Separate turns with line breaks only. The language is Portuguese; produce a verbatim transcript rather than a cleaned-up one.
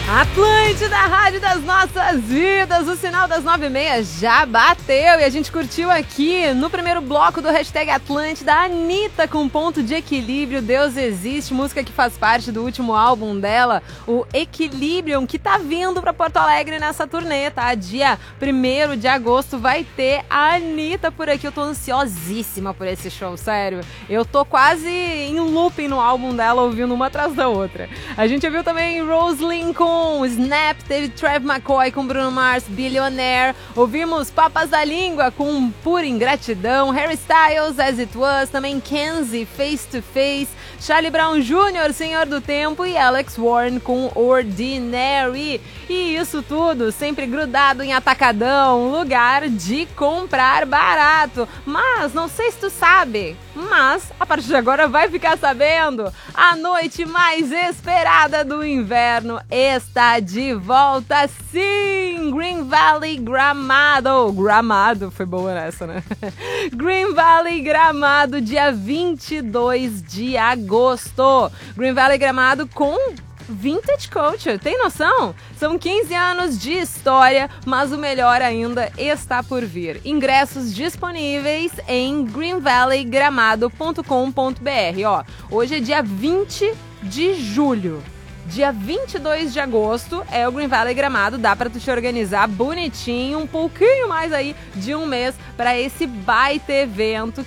Atlântida, a rádio das nossas vidas, o sinal das nove e meia já bateu e a gente curtiu aqui no primeiro bloco do Hashtag Atlântida a Anitta com Ponto de Equilíbrio, Deus Existe, música que faz parte do último álbum dela, o Equilibrium, que tá vindo pra Porto Alegre nessa turnê, tá? Dia primeiro de agosto vai ter a Anitta por aqui, eu tô ansiosíssima por esse show, sério. Eu tô quase em looping no álbum dela, ouvindo uma atrás da outra. A gente viu também Rosalyn com Snap, teve Travis McCoy com Bruno Mars, Billionaire, ouvimos Papas da Língua com Pura Ingratidão, Harry Styles, As It Was, também Kenzie, Face to Face, Charlie Brown Júnior, Senhor do Tempo e Alex Warren com Ordinary. E isso tudo sempre grudado em Atacadão, lugar de comprar barato. Mas, não sei se tu sabe, mas a partir de agora vai ficar sabendo, a noite mais esperada do inverno está de volta, sim! Green Valley Gramado, Gramado, foi boa nessa, né? Green Valley Gramado, dia vinte e dois de agosto. Green Valley Gramado com Vintage Culture, tem noção? São quinze anos de história, mas o melhor ainda está por vir. Ingressos disponíveis em green valley gramado ponto com ponto b r. Ó, hoje é dia vinte de julho. Dia vinte e dois de agosto é o Green Valley Gramado, dá pra tu te organizar bonitinho, um pouquinho mais aí de um mês para esse baita evento